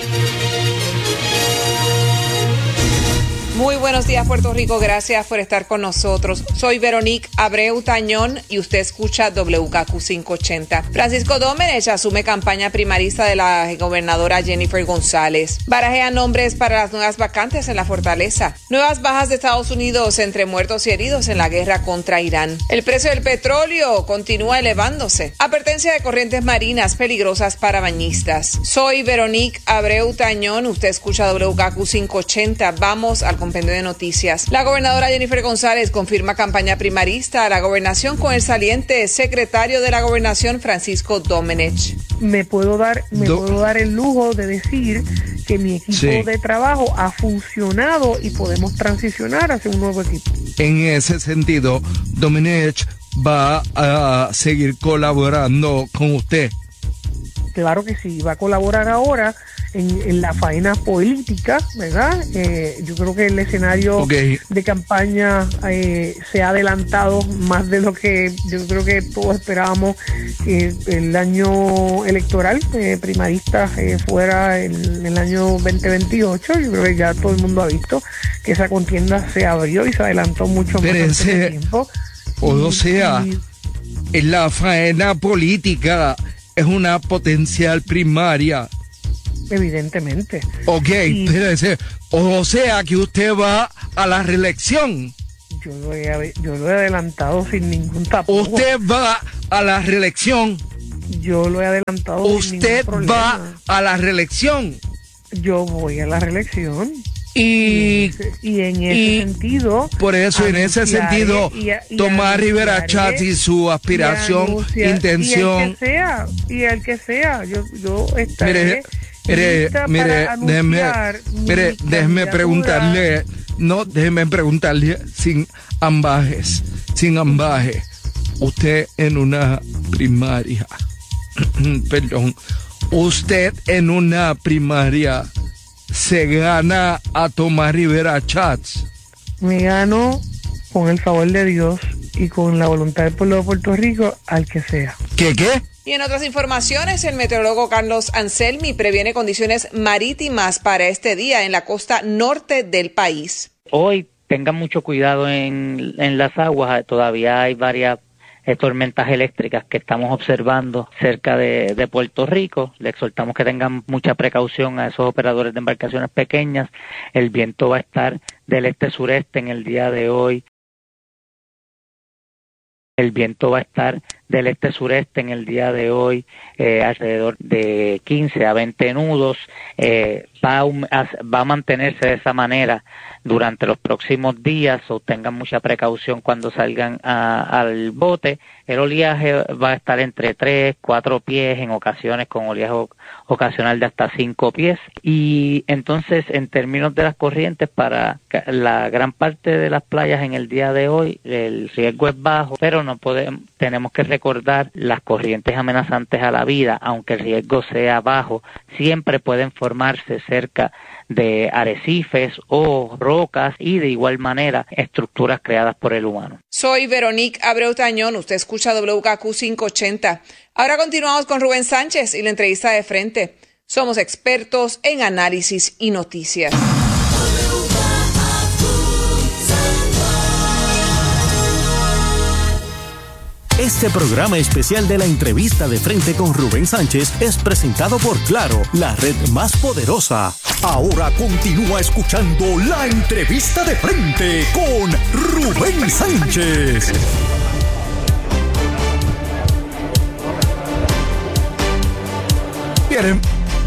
Muy buenos días, Puerto Rico. Gracias por estar con nosotros. Soy Veronique Abreu Tañón y usted escucha W K Q cinco ochenta. Francisco Domenech asume campaña primarista de la gobernadora Jennifer González. Barajea nombres para las nuevas vacantes en la fortaleza. Nuevas bajas de Estados Unidos entre muertos y heridos en la guerra contra Irán. El precio del petróleo continúa elevándose. Advertencia de corrientes marinas peligrosas para bañistas. Soy Veronique Abreu Tañón. Usted escucha W K Q cinco ochenta. Vamos al compendio de noticias. La gobernadora Jennifer González confirma campaña primarista a la gobernación con el saliente secretario de la gobernación Francisco Domenech. Me puedo dar, me Do- puedo dar el lujo de decir que mi equipo sí. de trabajo ha funcionado y podemos transicionar hacia un nuevo equipo. En ese sentido, Domenech va a seguir colaborando con usted. Claro que sí, va a colaborar ahora en, en la faena política, ¿verdad? Eh, yo creo que el escenario okay. de campaña eh, se ha adelantado más de lo que yo creo que todos esperábamos que el año electoral eh, primarista eh, fuera el, el año veinte veintiocho. Yo creo que ya todo el mundo ha visto que esa contienda se abrió y se adelantó mucho más en ese tiempo. O sea, y, en la faena política es una potencial primaria. Evidentemente. Ok, y, espérese. O sea que usted va a la reelección. Yo lo he, yo lo he adelantado sin ningún tapujo. Usted va a la reelección. Yo lo he adelantado Usted sin ningún problema. va a la reelección. Yo voy a la reelección. Y, y en ese y sentido, por eso en ese sentido y, y Tomás Rivera Chats y su aspiración, y anunciar, intención y el que sea, y el que sea, yo, yo estaré mire, mire, mire, déjeme, mire, déjeme preguntarle, no, déjeme preguntarle sin ambajes, sin ambaje, usted en una primaria, perdón, usted en una primaria se gana a Tomás Rivera Chats. Me gano con el favor de Dios y con la voluntad del pueblo de Puerto Rico al que sea. ¿Qué qué? Y en otras informaciones, el meteorólogo Carlos Anselmi previene condiciones marítimas para este día en la costa norte del país. Hoy tengan mucho cuidado en, en las aguas, todavía hay varias Eh, tormentas eléctricas que estamos observando cerca de, de Puerto Rico. Le exhortamos que tengan mucha precaución a esos operadores de embarcaciones pequeñas. El viento va a estar del este-sureste en el día de hoy. El viento va a estar del este-sureste en el día de hoy, eh, alrededor de quince a veinte nudos. Eh, va, a, va a mantenerse de esa manera durante los próximos días, o tengan mucha precaución cuando salgan a, al bote. El oleaje va a estar entre tres, cuatro pies, en ocasiones con oleaje ocasional de hasta cinco pies. Y entonces, en términos de las corrientes, para la gran parte de las playas en el día de hoy, el riesgo es bajo, pero no podemos, tenemos que recordar las corrientes amenazantes a la vida, aunque el riesgo sea bajo, siempre pueden formarse cerca de arrecifes o rocas y de igual manera estructuras creadas por el humano. Soy Veronique Abreu Tañón, usted escucha W K Q quinientos ochenta. Ahora continuamos con Rubén Sánchez y la entrevista de frente. Somos expertos en análisis y noticias. Este programa especial de la entrevista de frente con Rubén Sánchez es presentado por Claro, la red más poderosa. Ahora continúa escuchando la entrevista de frente con Rubén Sánchez. Miren,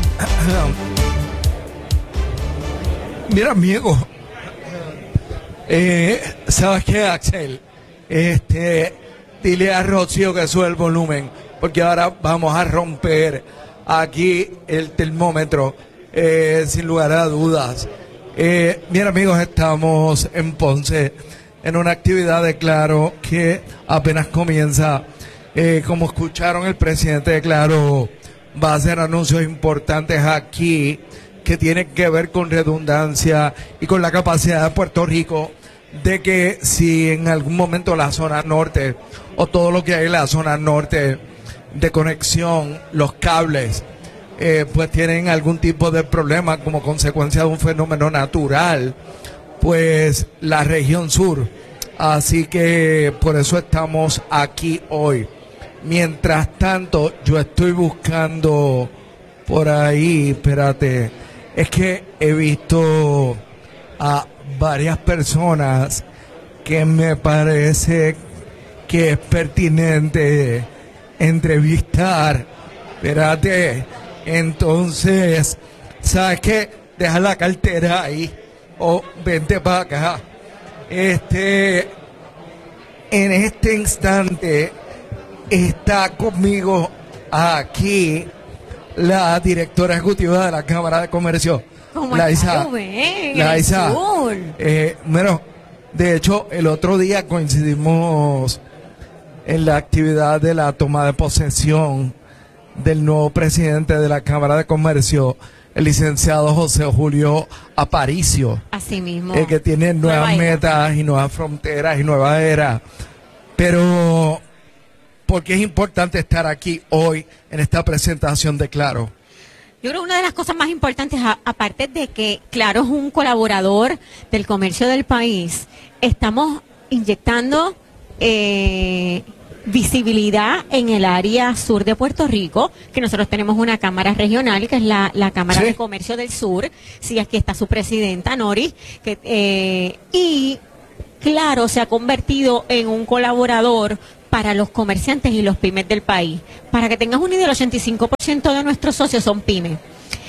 mira amigo, eh, ¿sabes qué, Axel? Este... Dile a Rocío que sube el volumen, porque ahora vamos a romper aquí el termómetro, eh, sin lugar a dudas. Eh, bien amigos, estamos en Ponce, en una actividad de Claro que apenas comienza. Eh, como escucharon, el presidente de Claro va a hacer anuncios importantes aquí que tienen que ver con redundancia y con la capacidad de Puerto Rico de que si en algún momento la zona norte o todo lo que hay en la zona norte de conexión, los cables, eh, pues tienen algún tipo de problema como consecuencia de un fenómeno natural, pues la región sur. Así que por eso estamos aquí hoy. Mientras tanto, yo estoy buscando por ahí, espérate, es que he visto a varias personas que me parece que es pertinente entrevistar. Espérate, entonces, ¿sabes qué? Deja la cartera ahí o vente para acá. Este, en este instante está conmigo aquí la directora ejecutiva de la Cámara de Comercio, Laisa. Laisa, eh, bueno, de hecho, el otro día coincidimos en la actividad de la toma de posesión del nuevo presidente de la Cámara de Comercio, el licenciado José Julio Aparicio. Así mismo. Eh, que tiene nuevas Nueva metas y nuevas fronteras y nuevas eras. Pero, ¿por qué es importante estar aquí hoy en esta presentación de Claro? Yo creo que una de las cosas más importantes, a, aparte de que Claro es un colaborador del comercio del país, estamos inyectando eh, visibilidad en el área sur de Puerto Rico, que nosotros tenemos una cámara regional, que es la, la Cámara ¿Sí? de Comercio del Sur. Sí, aquí está su presidenta, Nori, que, eh, y Claro se ha convertido en un colaborador para los comerciantes y los pymes del país. Para que tengas una idea, el ochenta y cinco por ciento de nuestros socios son pymes.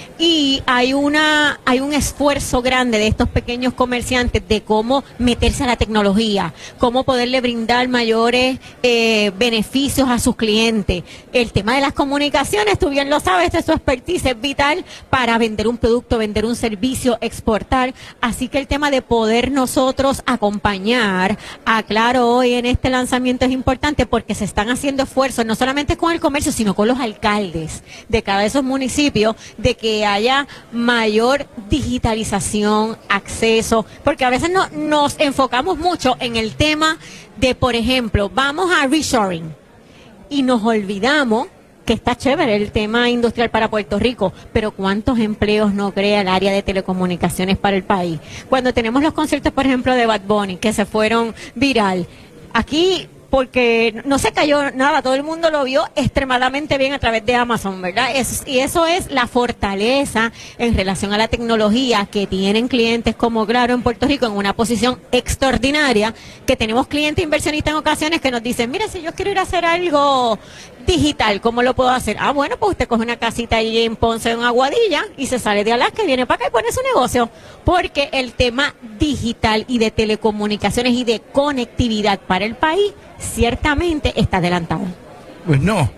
Y hay una hay un esfuerzo grande de estos pequeños comerciantes de cómo meterse a la tecnología, cómo poderle brindar mayores eh, beneficios a sus clientes. El tema de las comunicaciones, tú bien lo sabes, este es su expertise, es vital para vender un producto, vender un servicio, exportar. Así que el tema de poder nosotros acompañar a Claro hoy en este lanzamiento es importante porque se están haciendo esfuerzos, no solamente con el comercio, sino con los alcaldes de cada de esos municipios, de que haya mayor digitalización, acceso, porque a veces no, nos enfocamos mucho en el tema de, por ejemplo, vamos a reshoring y nos olvidamos que está chévere el tema industrial para Puerto Rico, pero ¿cuántos empleos no crea el área de telecomunicaciones para el país? Cuando tenemos los conciertos, por ejemplo, de Bad Bunny, que se fueron viral, aquí porque no se cayó nada, todo el mundo lo vio extremadamente bien a través de Amazon, ¿verdad? Es, y eso es la fortaleza en relación a la tecnología que tienen clientes como Claro en Puerto Rico en una posición extraordinaria, que tenemos clientes inversionistas en ocasiones que nos dicen, mira, si yo quiero ir a hacer algo digital, ¿cómo lo puedo hacer? Ah, bueno, pues usted coge una casita ahí en Ponce, en Aguadilla, y se sale de Alaska y viene para acá y pone su negocio, porque el tema digital y de telecomunicaciones y de conectividad para el país ciertamente está adelantado. Pues no.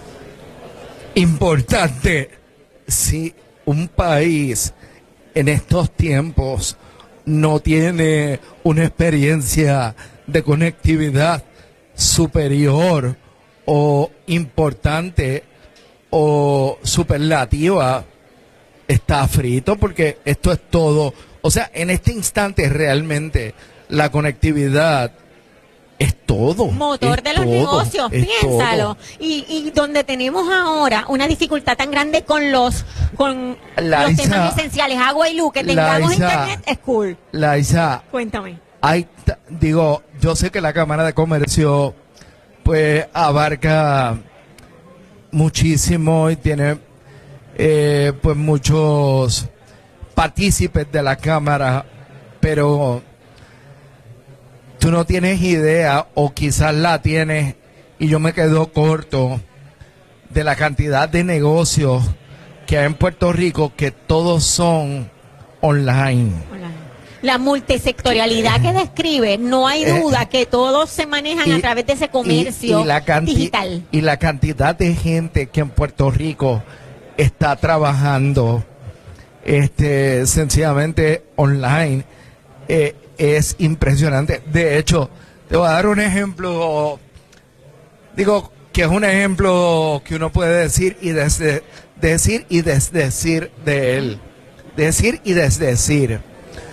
Importante, si un país en estos tiempos no tiene una experiencia de conectividad superior o importante o superlativa, está frito, porque esto es todo. O sea, en este instante realmente la conectividad es todo. Motor es de los todo, negocios, piénsalo. Y, y donde tenemos ahora una dificultad tan grande con los con Laisa, los temas esenciales, agua y luz, que tengamos Laisa, internet, es cool. Laisa, cuéntame. Hay, digo, yo sé que la Cámara de Comercio pues abarca muchísimo y tiene eh, pues muchos partícipes de la Cámara, pero tú no tienes idea, o quizás la tienes, y yo me quedo corto, de la cantidad de negocios que hay en Puerto Rico que todos son online. La multisectorialidad que describe, no hay duda eh, que todos se manejan y, a través de ese comercio y, y la digital. Y la cantidad de gente que en Puerto Rico está trabajando este sencillamente online eh, es impresionante. De hecho, te voy a dar un ejemplo, digo que es un ejemplo que uno puede decir y desde, decir y desdecir de él. Decir y desdecir.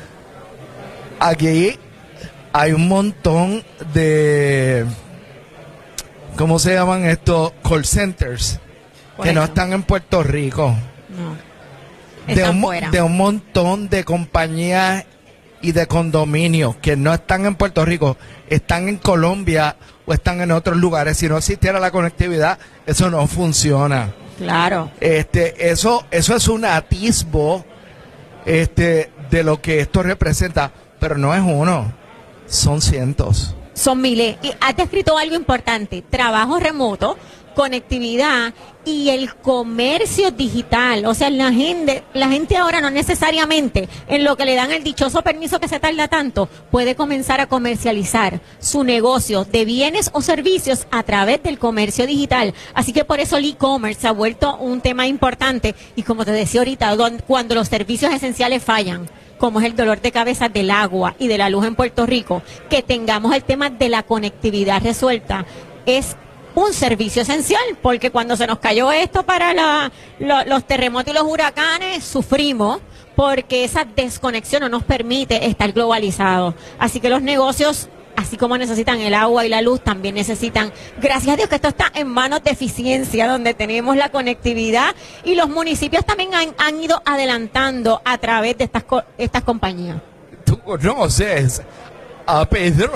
Aquí hay un montón de, ¿cómo se llaman estos? Call centers, que no están en Puerto Rico. No. De un, de un montón de compañías y de condominios que no están en Puerto Rico, están en Colombia o están en otros lugares. Si no existiera la conectividad, eso no funciona. Claro. Este, eso, eso es un atisbo este, de lo que esto representa. Pero no es uno, son cientos. Son miles. Y has descrito algo importante, trabajo remoto, conectividad y el comercio digital. O sea, la gente, la gente ahora no necesariamente en lo que le dan el dichoso permiso que se tarda tanto, puede comenzar a comercializar su negocio de bienes o servicios a través del comercio digital. Así que por eso el e-commerce se ha vuelto un tema importante. Y como te decía ahorita, cuando los servicios esenciales fallan, como es el dolor de cabeza del agua y de la luz en Puerto Rico, que tengamos el tema de la conectividad resuelta, es un servicio esencial, porque cuando se nos cayó esto para la, lo, los terremotos y los huracanes, sufrimos porque esa desconexión no nos permite estar globalizados. Así que los negocios, así como necesitan el agua y la luz, también necesitan, gracias a Dios que esto está en manos de eficiencia, donde tenemos la conectividad, y los municipios también han, han ido adelantando a través de estas, estas compañías. ¿Tú conoces a Pedro?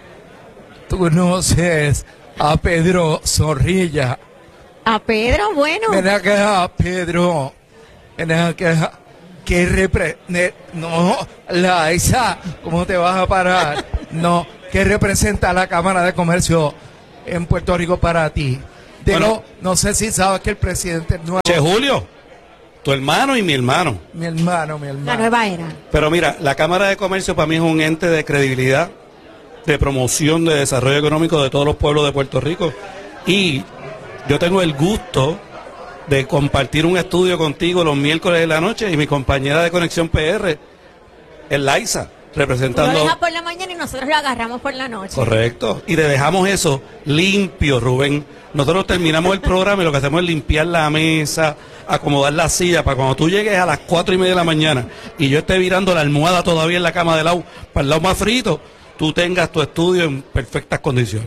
¿Tú conoces a Pedro Zorrilla? A Pedro, bueno. Ven acá, Pedro. Ven acá. ¿Qué repre... No, Laisa, ¿cómo te vas a parar? No, ¿qué representa la Cámara de Comercio en Puerto Rico para ti? De bueno, lo, no sé si sabes que el presidente nuevo... Che, Julio, tu hermano y mi hermano. Mi hermano, mi hermano. La nueva era. Pero mira, la Cámara de Comercio para mí es un ente de credibilidad, de promoción, de desarrollo económico de todos los pueblos de Puerto Rico. Y yo tengo el gusto de compartir un estudio contigo los miércoles de la noche, y mi compañera de Conexión P R es Laisa, representando... Lo deja por la mañana y nosotros lo agarramos por la noche. Correcto, y le dejamos eso limpio, Rubén. Nosotros terminamos el programa y lo que hacemos es limpiar la mesa, acomodar la silla, para cuando tú llegues a las cuatro y media de la mañana y yo esté virando la almohada todavía en la cama del lado, para el lado más frito, tú tengas tu estudio en perfectas condiciones.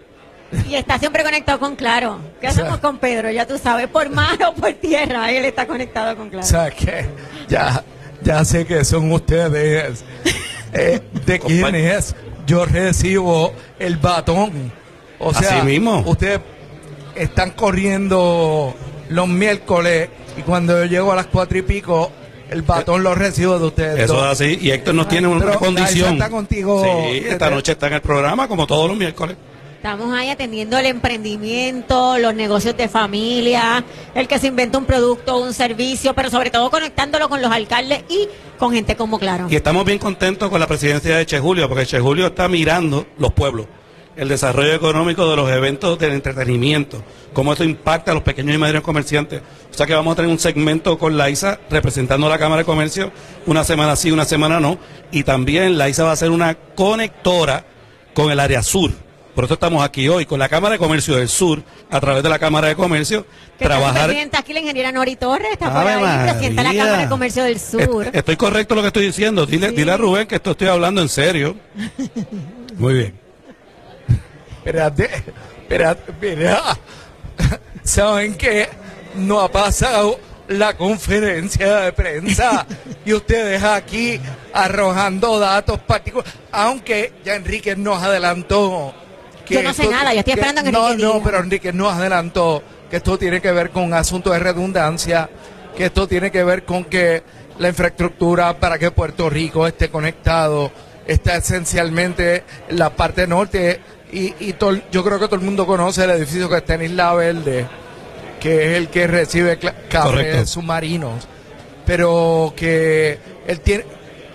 Y está siempre conectado con Claro. ¿Qué hacemos, o sea, con Pedro? Ya tú sabes, por mar o por tierra, él está conectado con Claro. O sea, que ya, ya sé que son ustedes. Eh, ¿De quién es? Yo recibo el batón. O sea, así mismo. Ustedes están corriendo los miércoles y cuando yo llego a las cuatro y pico, el batón lo recibo de ustedes. Eso dos. es así. Y Héctor nos tiene una Pero condición. Está contigo. Sí, esta noche está en el programa como todos los miércoles. Estamos ahí atendiendo el emprendimiento, los negocios de familia, el que se inventa un producto, un servicio, pero sobre todo conectándolo con los alcaldes y con gente como Claro. Y estamos bien contentos con la presidencia de Che Julio, porque Che Julio está mirando los pueblos, el desarrollo económico de los eventos del entretenimiento, cómo eso impacta a los pequeños y medianos comerciantes. O sea que vamos a tener un segmento con Laisa representando a la Cámara de Comercio, una semana sí, una semana no, y también Laisa va a ser una conectora con el área sur. Por eso estamos aquí hoy, con la Cámara de Comercio del Sur, a través de la Cámara de Comercio, que trabajar... Está aquí la ingeniera Nori Torres, está por ahí, presidenta de la Cámara de Comercio del Sur. Est estoy correcto lo que estoy diciendo, dile, sí. dile a Rubén que esto estoy hablando en serio. Muy bien. Espérate, espérate, espérate. ¿Saben qué? No ha pasado la conferencia de prensa y ustedes aquí arrojando datos particulares, aunque ya Enrique nos adelantó que yo no sé esto, nada, yo estoy esperando que, que Enrique no, no, diga. pero Enrique nos adelantó que esto tiene que ver con asuntos de redundancia, que esto tiene que ver con que la infraestructura para que Puerto Rico esté conectado está esencialmente en la parte norte y, y todo, yo creo que todo el mundo conoce el edificio que está en Isla Verde, que es el que recibe cables submarinos, pero que él tiene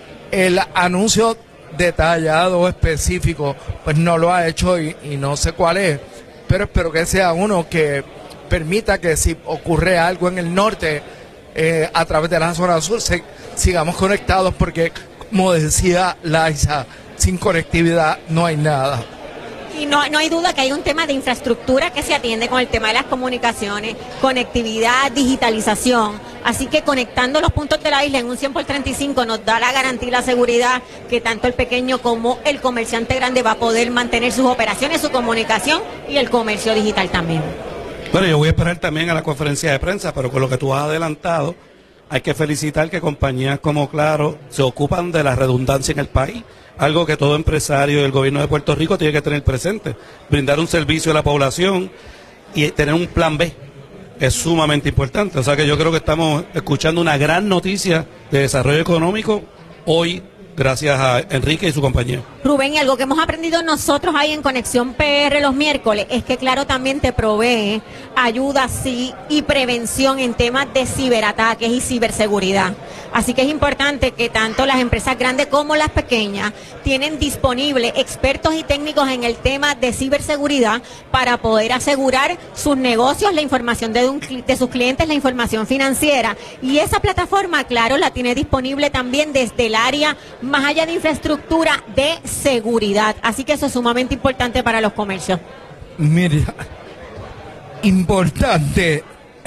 el anuncio detallado, específico, pues no lo ha hecho y, y no sé cuál es, pero espero que sea uno que permita que si ocurre algo en el norte, eh, a través de la zona sur, se, sigamos conectados, porque como decía Laisa, sin conectividad no hay nada. Y no, no hay duda que hay un tema de infraestructura que se atiende con el tema de las comunicaciones, conectividad, digitalización. Así que conectando los puntos de la isla en un cien por treinta y cinco nos da la garantía y la seguridad que tanto el pequeño como el comerciante grande va a poder mantener sus operaciones, su comunicación y el comercio digital también. Bueno, yo voy a esperar también a la conferencia de prensa, pero con lo que tú has adelantado, hay que felicitar que compañías como Claro se ocupan de la redundancia en el país. Algo que todo empresario del gobierno de Puerto Rico tiene que tener presente. Brindar un servicio a la población y tener un plan B es sumamente importante. O sea que yo creo que estamos escuchando una gran noticia de desarrollo económico hoy, gracias a Enrique y su compañía. Rubén, y algo que hemos aprendido nosotros ahí en Conexión P R los miércoles es que Claro también te provee ayuda, sí, y prevención en temas de ciberataques y ciberseguridad. Así que es importante que tanto las empresas grandes como las pequeñas tienen disponibles expertos y técnicos en el tema de ciberseguridad para poder asegurar sus negocios, la información de, un, de sus clientes, la información financiera. Y esa plataforma, Claro, la tiene disponible también desde el área más allá de infraestructura de seguridad. Así que eso es sumamente importante para los comercios. Mira, importante,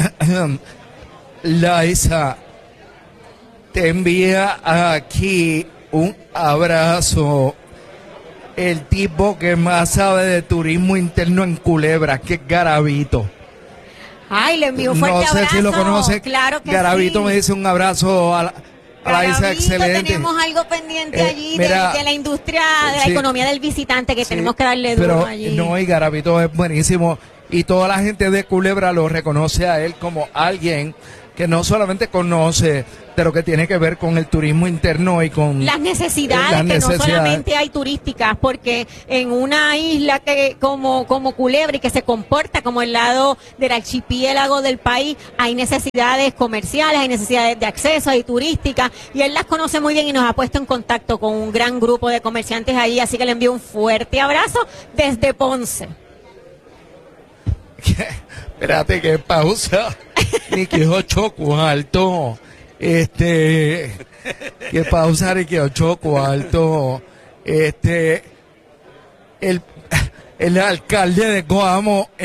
Laisa, te envía aquí un abrazo el tipo que más sabe de turismo interno en Culebra, que es Garavito. Ay, le envío un fuerte abrazo. No sé abrazo. si lo conoce. Claro que Garavito sí. me dice un abrazo a la, a la Isa, excelente. Tenemos algo pendiente Eh, allí mira, de, de la industria, de la sí, economía del visitante que sí, tenemos que darle duro pero allí. no, y Garavito es buenísimo. Y toda la gente de Culebra lo reconoce a él como alguien que no solamente conoce de lo que tiene que ver con el turismo interno y con las necesidades las que necesidades. no solamente hay turísticas, porque en una isla que como como Culebra y que se comporta como el lado del archipiélago del país, hay necesidades comerciales, hay necesidades de acceso, hay turísticas, y él las conoce muy bien y nos ha puesto en contacto con un gran grupo de comerciantes allí, así que le envío un fuerte abrazo desde Ponce. Espérate, que pausa. Ni que ocho cuartos. Este. Que pausa, ni que ocho cuartos. Este. El, el alcalde de Coamo.